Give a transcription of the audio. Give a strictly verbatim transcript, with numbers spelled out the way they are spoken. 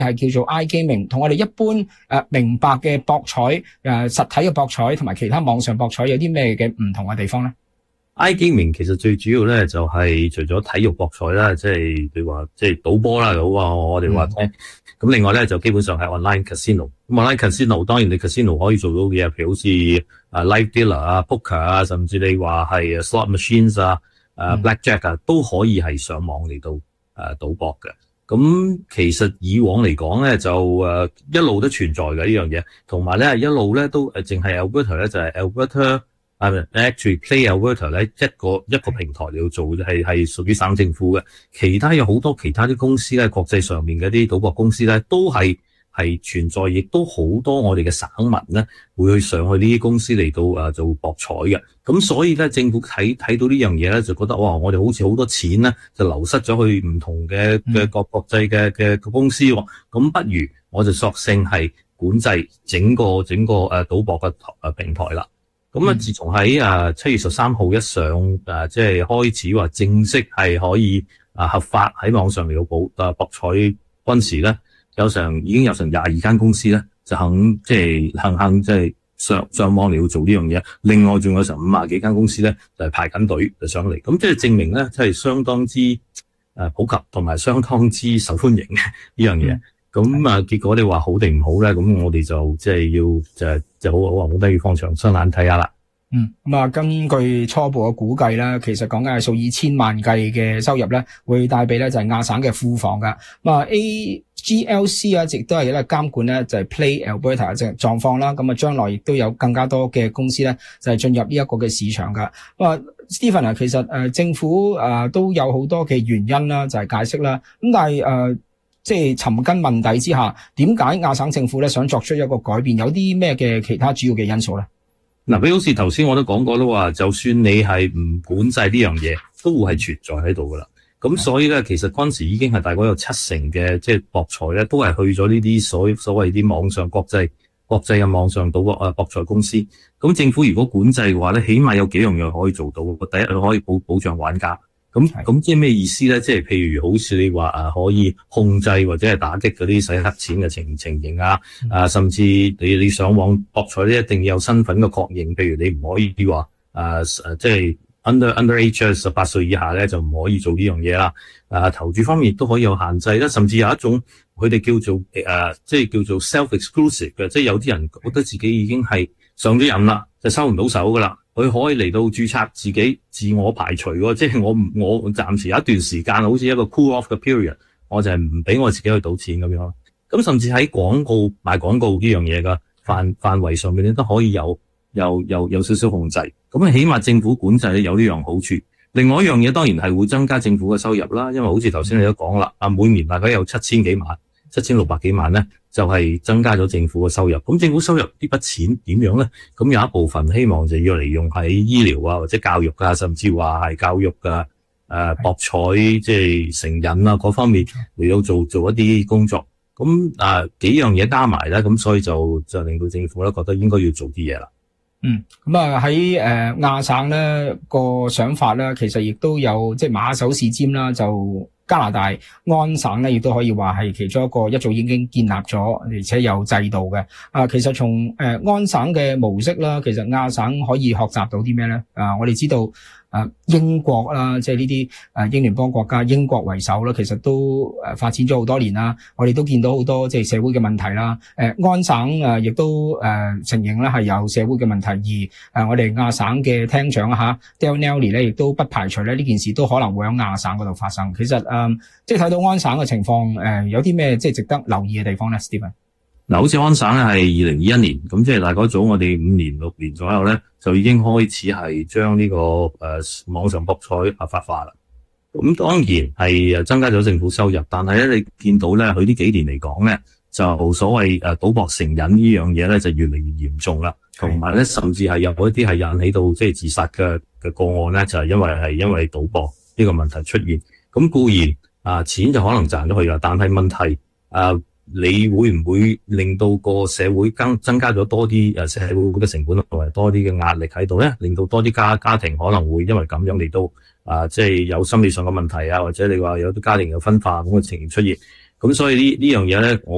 係叫做 iGaming， 同我哋一般誒、呃、明白嘅博彩誒、呃、實體嘅博彩同埋其他網上博彩有啲咩嘅唔同嘅地方咧？ iGaming 其實最主要咧就係除咗體育博彩啦，即係你話即係賭波啦，好啊，我哋話聽。咁、嗯、另外咧就基本上係 online casino。咁 online casino 當然你 casino 可以做到嘅嘢，譬如好似啊 live dealer 啊、poker 啊，甚至你話係 slot machines 啊、誒 blackjack 啊，都可以係上網嚟到誒賭博嘅。咁其實以往嚟講咧，就誒一路都存在嘅呢樣嘢，同埋咧一路咧都誒淨係 Alberta 咧就係 Alberta 啊 actually Play Alberta 咧一個一個平台嚟到做，係係屬於省政府嘅。其他有好多其他啲公司咧，國際上面嘅啲賭博公司咧，都係係存在，亦都好多我哋嘅省民咧會去上去呢啲公司嚟到誒做博彩嘅。咁所以咧，政府睇睇到呢樣嘢咧，就覺得哇，我哋好似好多錢咧就流失咗去唔同嘅嘅國國際嘅嘅公司喎。咁不如我就索性係管制整個整個誒賭博嘅誒平台啦。咁啊，自從喺誒七月十三號一上誒，即係開始話正式係可以啊合法喺網上嚟到賭誒博彩嗰陣時咧，有成已經有成廿二間公司咧就肯即係肯肯即係上上網嚟到做呢樣嘢。另外仲有成五十幾間公司咧就係排緊隊就上嚟。咁即係證明咧，即係相當之誒普及同埋相當之受歡迎嘅呢樣嘢。咁啊，結果你話好定唔好咧？咁我哋就即係要就就好好好得要放長雙眼睇下啦。 嗯，咁啊，根據初步嘅估計咧，其實講緊係數以千萬計嘅收入咧，會帶俾咧就係亞省嘅庫房噶。咁啊 A G L C 啊，亦都係咧監管咧就係 Play Alberta 嘅狀況啦。咁啊，將來亦都有更加多嘅公司咧就係進入呢一個嘅市場噶。咁啊 Stephen 啊，其實誒政府誒都有好多嘅原因啦，就係解釋啦。咁但係誒。即係尋根問底之下，點解亞省政府咧想作出一個改變？有啲咩嘅其他主要嘅因素咧？ 嗱，比如好似頭先我都講過啦，話就算你係唔管制呢樣嘢，都會係存在喺度噶啦。咁所以咧，其實嗰陣時已經係大概有七成嘅即係博彩咧，都係去咗呢啲所所謂啲網上國際國際嘅網上賭博啊博彩公司。咁政府如果管制嘅話咧，起碼有幾樣嘢可以做到。第一，佢可以保保障玩家。咁咁即係咩意思咧？即係譬如好似你話啊，可以控制或者係打擊嗰啲洗黑錢嘅情情形啊，啊，甚至你你上網博彩咧，一定要有身份嘅確認。譬如你唔可以話啊，即係 under under age 十八歲以下咧，就唔可以做呢樣嘢啦。啊，投注方面亦都可以有限制啦，甚至有一種佢哋叫做誒、啊，即係叫做 self exclusive 嘅，即係有啲人覺得自己已經係上咗癮啦，就收唔到手噶啦。佢可以嚟到註冊自己自我排除喎，即係我我暫時有一段時間好似一個 cool off 嘅 period， 我就係唔俾我自己去賭錢咁樣。咁甚至喺廣告賣廣告呢樣嘢嘅範範圍上面咧，都可以有有有有少少控制。咁啊，起碼政府管制咧有呢樣好處。另外一樣嘢當然係會增加政府嘅收入啦，因為好似頭先你都講啦，啊每年大概有七千幾萬、七千六百幾萬咧。就係、是、增加咗政府嘅收入，咁政府收入呢筆錢點樣咧？咁有一部分希望就要嚟用喺醫療啊，或者教育啊，甚至話係教育啊、誒、呃、博彩即係成癮啊嗰方面嚟到做做一啲工作。咁啊幾樣嘢加埋咧，咁所以就就令到政府咧覺得應該要做啲嘢啦。 嗯，咁啊喺誒亞省咧個想法咧，其實亦都有即係馬首是瞻啦，就。加拿大安省咧，亦都可以話係其中一個一早已經建立咗，而且有制度嘅。啊，其實從誒安省嘅模式啦，其實亞省可以學習到啲咩咧？啊，我哋知道啊，英國啦，即係呢啲誒英聯邦國家，英國為首啦，其實都誒發展咗好多年啦。我哋都見到好多即係社會嘅問題啦。誒安省誒亦都誒承認咧係有社會嘅問題，而誒我哋亞省嘅廳長嚇 Dale Nally 咧，亦都不排除咧呢件事都可能會喺亞省嗰度發生。其實誒、嗯、即係睇到安省嘅情況，誒有啲咩即係值得留意嘅地方咧 Stephen？ 嗱，好似安省咧係二零二一年，咁即係大概早我哋五年六年左右咧，就已經開始係將呢個誒、呃、網上博彩合法化啦。咁當然係增加咗政府收入，但係咧你見到咧佢呢幾年嚟講咧，就所謂誒賭博成癮呢樣嘢咧就越嚟越嚴重啦，同埋咧甚至係有一啲係引起到即係自殺嘅嘅個案咧，就係因為係因為賭博呢個問題出現。咁固然啊錢就可能賺咗去啦，但係問題啊。你會唔會令到個社會增增加咗多啲誒社會嘅成本同埋多啲嘅壓力喺度咧？令到多啲家家庭可能會因為咁樣嚟到啊，即係有心理上嘅問題啊，或者你話有啲家庭有分化咁嘅情形出現。咁所以呢呢樣嘢咧，我